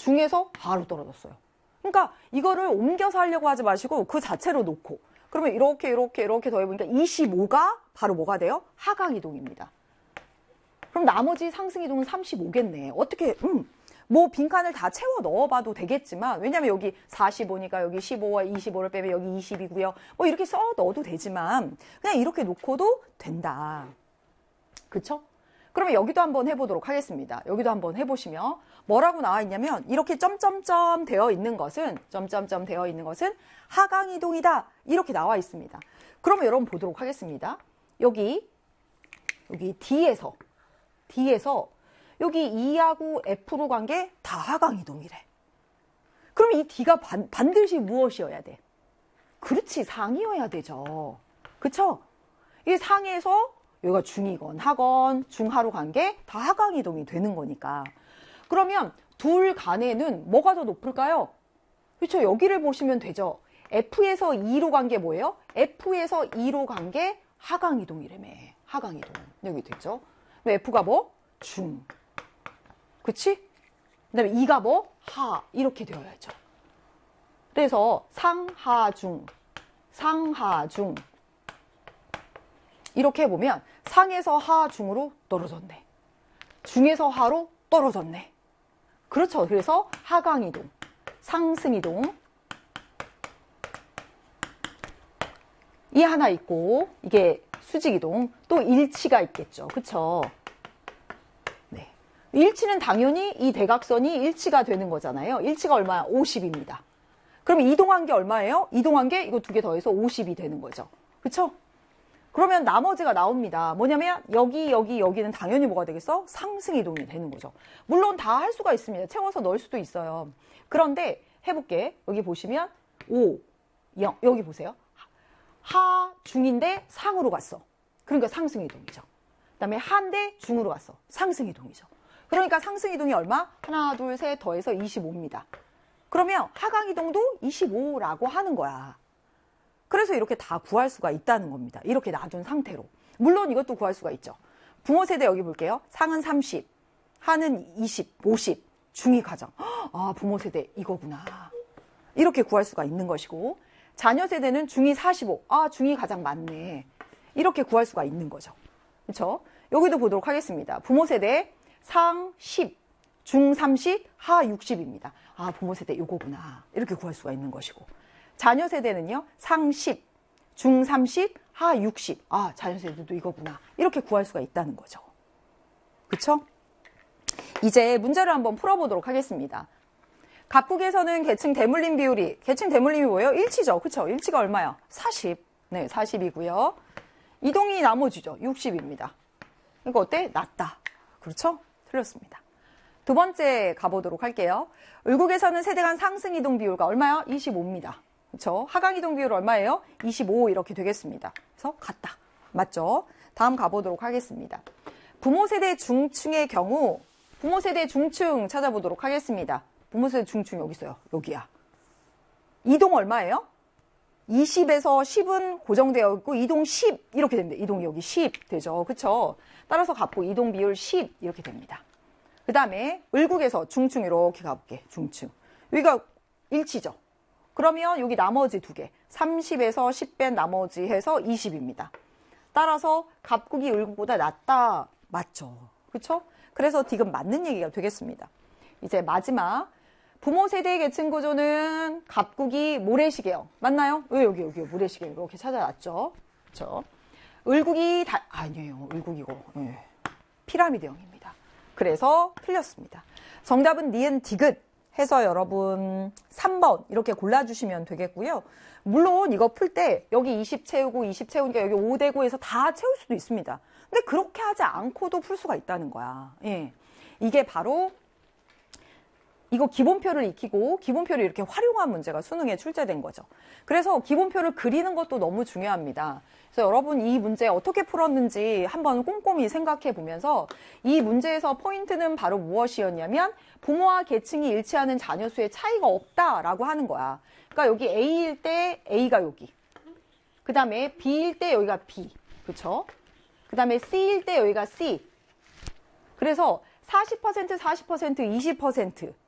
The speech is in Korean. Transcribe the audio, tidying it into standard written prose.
중에서 하로 떨어졌어요. 그러니까 이거를 옮겨서 하려고 하지 마시고 그 자체로 놓고 그러면 이렇게 더해보니까 25가 바로 뭐가 돼요? 하강이동입니다. 그럼 나머지 상승이동은 35겠네. 어떻게 뭐 빈칸을 다 채워 넣어봐도 되겠지만 왜냐면 여기 45니까 여기 15와 25를 빼면 여기 20이고요. 뭐 이렇게 써 넣어도 되지만 그냥 이렇게 놓고도 된다. 그쵸? 그러면 여기도 한번 해보도록 하겠습니다. 여기도 한번 해보시면 뭐라고 나와 있냐면 이렇게 점점점 되어 있는 것은 하강이동이다. 이렇게 나와 있습니다. 그러면 여러분 보도록 하겠습니다. 여기 D에서 여기 E하고 F로 간 게 다 하강이동이래. 그럼 이 D가 반드시 무엇이어야 돼? 그렇지, 상이어야 되죠. 그쵸? 이 상에서 여기가 중이건 하건 중하로 간 게 다 하강이동이 되는 거니까. 그러면 둘 간에는 뭐가 더 높을까요? 그렇죠? 여기를 보시면 되죠. F에서 E로 간 게 뭐예요? F에서 E로 간 게 하강이동이라며. 하강이동. 여기 됐죠? F가 뭐? 중. 그치? 그 다음에 E가 뭐? 하. 이렇게 되어야죠. 그래서 상하중. 이렇게 해보면 상에서 하중으로 떨어졌네. 중에서 하로 떨어졌네. 그렇죠. 그래서 하강이동, 상승이동 이 하나 있고 이게 수직이동 또 일치가 있겠죠. 그쵸? 네. 일치는 당연히 이 대각선이 일치가 되는 거잖아요. 일치가 얼마야? 50입니다. 그럼 이동한 게 얼마예요? 이동한 게 이거 두 개 더해서 50이 되는 거죠. 그쵸? 그러면 나머지가 나옵니다. 뭐냐면 여기는 당연히 뭐가 되겠어? 상승이동이 되는 거죠. 물론 다 할 수가 있습니다. 채워서 넣을 수도 있어요. 그런데 해볼게. 여기 보시면 5, 0 여기 보세요. 하, 중인데 상으로 갔어. 그러니까 상승이동이죠. 그 다음에 하인데 중으로 갔어. 상승이동이죠. 그러니까 상승이동이 얼마? 하나, 둘, 셋 더해서 25입니다. 그러면 하강이동도 25라고 하는 거야. 그래서 이렇게 다 구할 수가 있다는 겁니다. 이렇게 놔둔 상태로. 물론 이것도 구할 수가 있죠. 부모 세대 여기 볼게요. 상은 30, 하는 20, 50, 중이 가장. 아, 부모 세대 이거구나. 이렇게 구할 수가 있는 것이고 자녀 세대는 중이 45. 아, 중이 가장 많네. 이렇게 구할 수가 있는 거죠. 그렇죠? 여기도 보도록 하겠습니다. 부모 세대 상 10, 중 30, 하 60입니다. 아, 부모 세대 이거구나. 이렇게 구할 수가 있는 것이고 자녀 세대는요. 상 10, 중 30, 하 60. 아, 자녀 세대도 이거구나. 이렇게 구할 수가 있다는 거죠. 그쵸? 이제 문제를 한번 풀어보도록 하겠습니다. 갑국에서는 계층 대물림 비율이, 계층 대물림이 뭐예요? 일치죠. 그쵸? 일치가 얼마요? 40. 네, 40이고요. 이동이 나머지죠. 60입니다. 이거 어때? 낮다. 그렇죠? 틀렸습니다. 두 번째 가보도록 할게요. 을국에서는 세대 간 상승 이동 비율가 얼마요? 25입니다. 그렇죠? 하강 이동 비율 얼마예요? 25 이렇게 되겠습니다. 그래서 같다. 맞죠? 다음 가보도록 하겠습니다. 부모 세대 중층의 경우 부모 세대 중층 찾아보도록 하겠습니다. 부모 세대 중층 여기 있어요. 여기야. 이동 얼마예요? 20에서 10은 고정되어 있고 이동 10 이렇게 됩니다. 이동이 여기 10 되죠. 그렇죠? 따라서 갑고 이동 비율 10 이렇게 됩니다. 그 다음에 을국에서 중층 이렇게 가볼게. 중층. 여기가 일치죠. 그러면 여기 나머지 두 개. 30에서 10 뺀 나머지 해서 20입니다. 따라서 갑국이 을국보다 낮다. 맞죠. 그렇죠? 그래서 지금 맞는 얘기가 되겠습니다. 이제 마지막. 부모 세대의 계층 구조는 갑국이 모래시계형. 맞나요? 왜 여기 모래시계형 이렇게 찾아놨죠. 그렇죠? 을국이 아니에요. 을국이고. 네. 피라미드형입니다. 그래서 틀렸습니다. 정답은 니은 디귿 해서 여러분 3번 이렇게 골라주시면 되겠고요. 물론 이거 풀 때 여기 20 채우고 20 채우니까 여기 5 되고 해서 다 채울 수도 있습니다. 근데 그렇게 하지 않고도 풀 수가 있다는 거야. 예. 이게 바로 이거 기본표를 익히고 기본표를 이렇게 활용한 문제가 수능에 출제된 거죠. 그래서 기본표를 그리는 것도 너무 중요합니다. 그래서 여러분 이 문제 어떻게 풀었는지 한번 꼼꼼히 생각해 보면서 이 문제에서 포인트는 바로 무엇이었냐면 부모와 계층이 일치하는 자녀 수의 차이가 없다라고 하는 거야. 그러니까 여기 A일 때 A가 여기. 그 다음에 B일 때 여기가 B. 그쵸? 그 다음에 C일 때 여기가 C. 그래서 40%, 40%, 20%